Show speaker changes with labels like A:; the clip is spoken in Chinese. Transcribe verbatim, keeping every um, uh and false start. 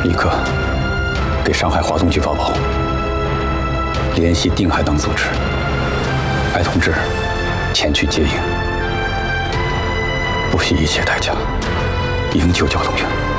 A: 立刻给上海华东局发报，联系定海等组织，派同志前去接应，不惜一切代价营救焦同学。